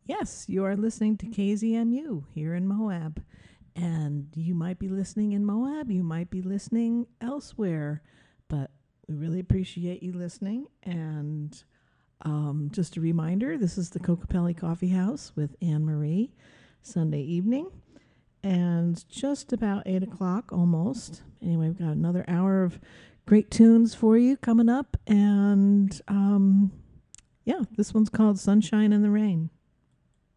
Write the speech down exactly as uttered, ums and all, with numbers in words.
Yes, you are listening to K Z M U here in Moab. And you might be listening in Moab, you might be listening elsewhere, but we really appreciate you listening. And um, just a reminder, this is the Cocopelli Coffee House with Anne Marie, Sunday evening. And just about eight o'clock almost. Anyway, we've got another hour of great tunes for you coming up. And um, yeah, this one's called Sunshine in the Rain.